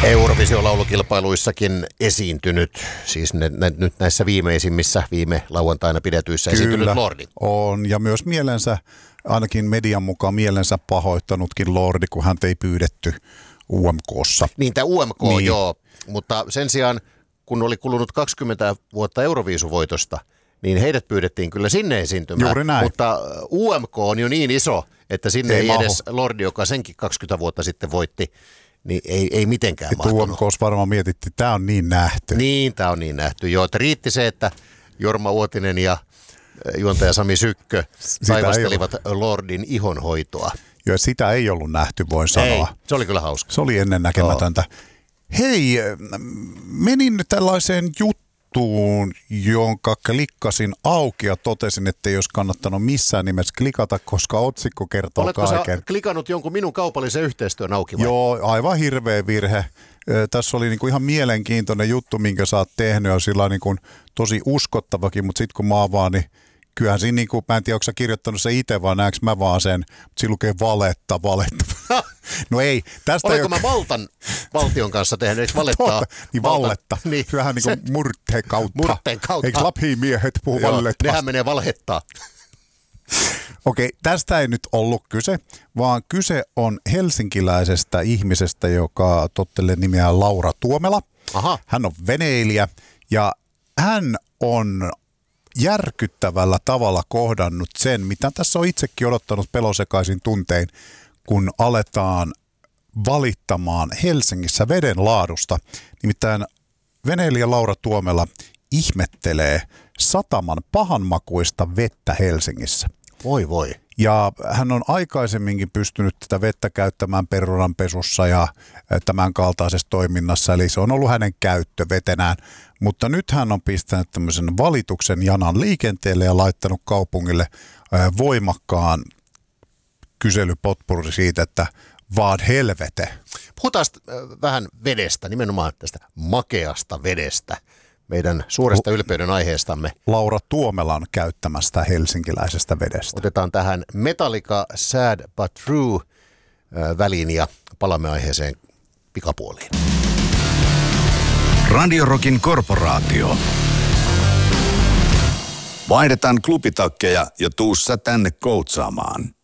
Eurovisio-laulukilpailuissakin esiintynyt, siis nyt näissä viimeisimmissä viime lauantaina pidetyissä esiintynyt Lordi. On, ja myös ainakin median mukaan mielensä pahoittanutkin Lordi, kun häntä ei pyydetty UMK:ssa. Niin, tämä UMK, niin. Joo, mutta sen sijaan, kun oli kulunut 20 vuotta Euroviisuvoitosta, niin heidät pyydettiin kyllä sinne esiintymään. Juuri näin. Mutta UMK on jo niin iso, että sinne ei edes Lordi, joka senkin 20 vuotta sitten voitti, niin ei mitenkään mahtunut. UMK:ssa varmaan mietittiin, että tämä on niin nähty. Niin, tämä on niin nähty. Joo, että riitti se, että Jorma Uotinen ja juontaja Sami Sykkö taivastelivat Lordin ihonhoitoa. Joo, sitä ei ollut nähty, voin sanoa. Ei, se oli kyllä hauska. Se oli ennennäkemätöntä. Hei, menin tällaiseen juttuun, jonka klikkasin auki ja totesin, että ei olisi kannattanut missään nimessä klikata, koska otsikko kertoo kaiken. Oletko sä klikannut jonkun minun kaupallisen yhteistyön auki vai? Joo, aivan hirveä virhe. Tässä oli niinku ihan mielenkiintoinen juttu, minkä sä oot tehnyt ja sillä on niinku tosi uskottavakin, mutta sitten kun mä avaan, niin kyllähän siinä, niinku, mä en tiedä, onko sä kirjoittanut se itse vai näenkö mä vaan sen, mutta siinä lukee valetta. No ei. Olenko mä Maltan valtion kanssa tehnyt, eikö valettaa? Niin valletta. Niin. Vähän niin kuin murteen kautta. Eikö lapimiehet puhu vallettaa? Nehän menee valhettaa. Okei, tästä ei nyt ollut kyse, vaan kyse on helsinkiläisestä ihmisestä, joka tottelee nimeään Laura Tuomela. Aha. Hän on veneilijä ja hän on järkyttävällä tavalla kohdannut sen, mitä tässä on itsekin odottanut pelosekaisin tuntein, kun aletaan valittamaan Helsingissä veden laadusta. Nimittäin veneilijä Laura Tuomela ihmettelee sataman pahanmakuista vettä Helsingissä. Voi. Ja hän on aikaisemminkin pystynyt tätä vettä käyttämään perunanpesussa ja tämän kaltaisessa toiminnassa, eli se on ollut hänen käyttövetenään. Mutta nyt hän on pistänyt tämmöisen valituksen janan liikenteelle ja laittanut kaupungille voimakkaan kyselypotpuri siitä, että vad helvete. Puhutaan vähän vedestä, nimenomaan tästä makeasta vedestä, meidän suuresta ylpeyden aiheestamme. Laura Tuomelan käyttämästä helsinkiläisestä vedestä. Otetaan tähän Metallica Sad But True väliin ja palaamme aiheeseen pikapuoliin. Radio Rockin korporaatio. Vaihdetaan klubitakkeja ja tuu sä tänne koutsaamaan.